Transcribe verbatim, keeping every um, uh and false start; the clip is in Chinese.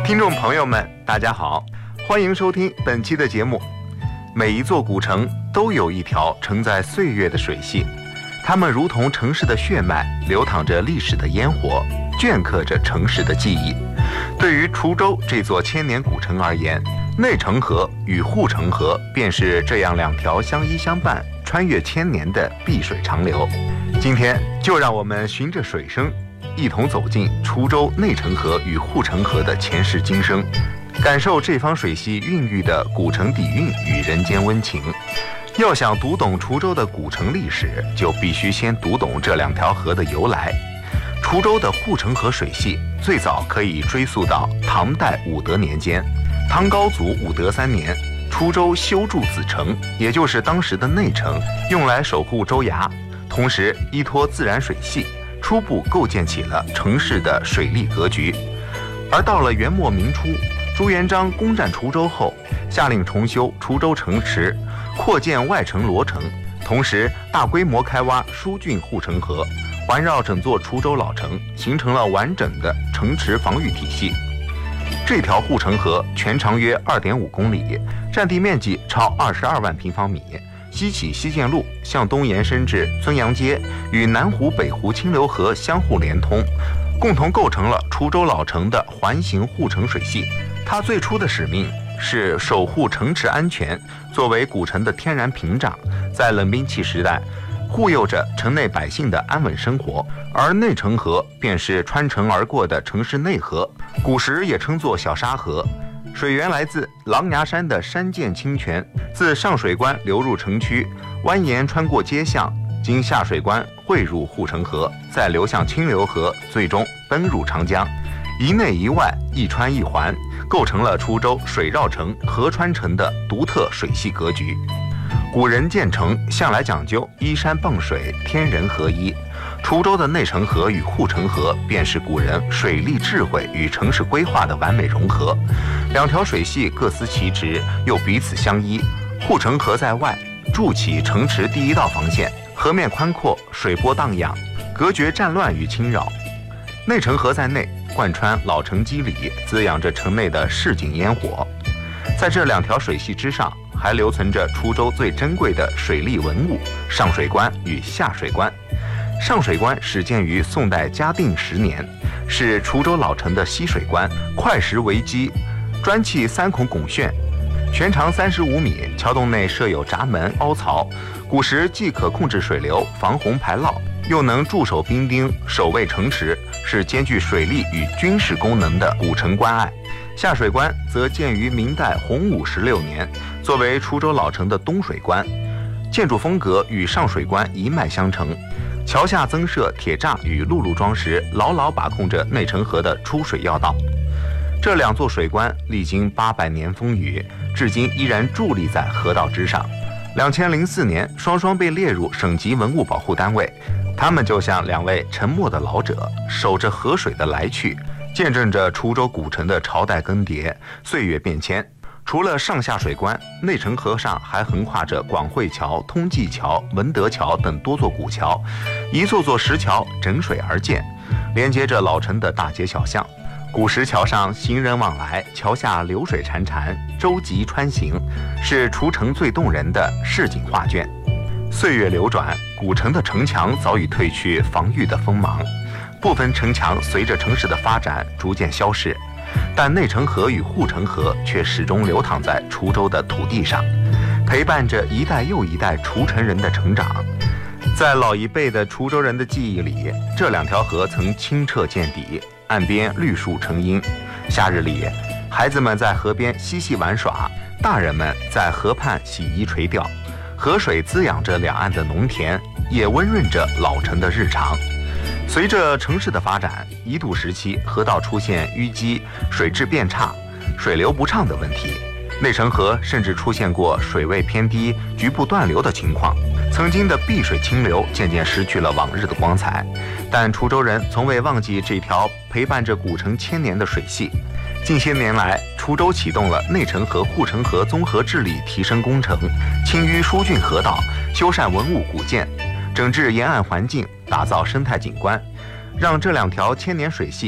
听众朋友们，大家好，欢迎收听本期的节目。每一座古城都有一条承载岁月的水系，它们如同城市的血脉，流淌着历史的烟火，镌刻着城市的记忆。对于滁州这座千年古城而言，内城河与护城河便是这样两条相依相伴、穿越千年的碧水长流。今天就让我们循着水声，一同走进滁州内城河与护城河的前世今生，感受这方水系孕育的古城底蕴与人间温情。要想读懂滁州的古城历史，就必须先读懂这两条河的由来。滁州的护城河水系最早可以追溯到唐代武德年间，唐高祖武德三年，滁州修筑子城，也就是当时的内城，用来守护州衙，同时依托自然水系，初步构建起了城市的水利格局。而到了元末明初，朱元璋攻占滁州后，下令重修滁州城池，扩建外城罗城，同时大规模开挖疏浚护城河，环绕整座滁州老城，形成了完整的城池防御体系。这条护城河全长约 二点五公里，占地面积超二十二万平方米，西起西涧路，向东延伸至尊阳街，与南湖、北湖、清流河相互连通，共同构成了滁州老城的环形护城水系。它最初的使命是守护城池安全，作为古城的天然屏障，在冷兵器时代护佑着城内百姓的安稳生活。而内城河便是穿城而过的城市内河，古时也称作小沙河，水源来自狼牙山的山涧清泉，自上水关流入城区，蜿蜒穿过街巷，经下水关汇入护城河，再流向清流河，最终奔入长江。一内一外，一穿一环，构成了滁州水绕城、河穿城的独特水系格局。古人建城向来讲究依山傍水，天人合一。滁州的内城河与护城河便是古人水利智慧与城市规划的完美融合。两条水系各司其职，又彼此相依。护城河在外，筑起城池第一道防线，河面宽阔，水波荡漾，隔绝战乱与侵扰。内城河在内，贯穿老城基里，滋养着城内的市井烟火。在这两条水系之上，还留存着滁州最珍贵的水利文物上水关与下水关。上水关始建于宋代嘉定十年，是滁州老城的西水关，块石为基，砖砌三孔拱券，全长三十五米，桥洞内设有闸门、凹槽。古时既可控制水流、防洪排涝，又能驻守兵丁、守卫城池，是兼具水利与军事功能的古城关隘。下水关则建于明代洪武十六年，作为滁州老城的东水关，建筑风格与上水关一脉相承。桥下增设铁栅与陆路桩石，牢牢把控着内城河的出水要道。这两座水关历经八百年风雨，至今依然伫立在河道之上。两千零四年，双双被列入省级文物保护单位。他们就像两位沉默的老者，守着河水的来去，见证着滁州古城的朝代更迭、岁月变迁。除了上下水关，内城河上还横跨着广汇桥、通济桥、文德桥等多座古桥，一座座石桥枕水而建，连接着老城的大街小巷。古石桥上行人往来，桥下流水潺潺，舟楫穿行，是滁城最动人的市井画卷。岁月流转，古城的城墙早已褪去防御的锋芒，部分城墙随着城市的发展逐渐消逝，但内城河与护城河却始终流淌在滁州的土地上，陪伴着一代又一代滁城人的成长。在老一辈的滁州人的记忆里，这两条河曾清澈见底，岸边绿树成荫。夏日里，孩子们在河边嬉戏玩耍，大人们在河畔洗衣垂钓。河水滋养着两岸的农田，也温润着老城的日常。随着城市的发展，一度时期河道出现淤积、水质变差、水流不畅的问题，内城河甚至出现过水位偏低、局部断流的情况。曾经的碧水清流渐渐失去了往日的光彩，但滁州人从未忘记这条陪伴着古城千年的水系。近些年来，滁州启动了内城河、护城河综合治理提升工程，清淤疏浚河道，修缮文物古建，整治沿岸环境，打造生态景观，让这两条千年水系